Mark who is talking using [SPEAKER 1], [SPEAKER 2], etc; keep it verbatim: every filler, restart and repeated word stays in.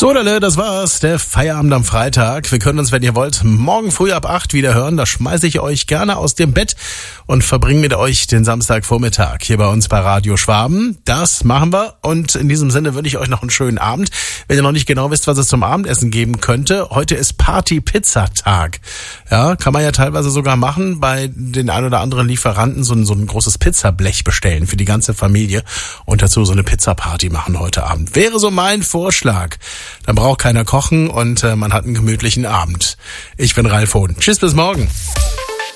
[SPEAKER 1] So, Lele, das war's. Der Feierabend am Freitag. Wir können uns, wenn ihr wollt, morgen früh ab acht wieder hören. Da schmeiße ich euch gerne aus dem Bett und verbringe mit euch den Samstagvormittag hier bei uns bei Radio Schwaben. Das machen wir. Und in diesem Sinne wünsche ich euch noch einen schönen Abend. Wenn ihr noch nicht genau wisst, was es zum Abendessen geben könnte, heute ist Party-Pizza-Tag. Ja, kann man ja teilweise sogar machen, bei den ein oder anderen Lieferanten so ein, so ein großes Pizzablech bestellen für die ganze Familie und dazu so eine Pizza-Party machen heute Abend. Wäre so mein Vorschlag. Dann braucht keiner kochen und äh, man hat einen gemütlichen Abend. Ich bin Ralf Hohn. Tschüss, bis morgen.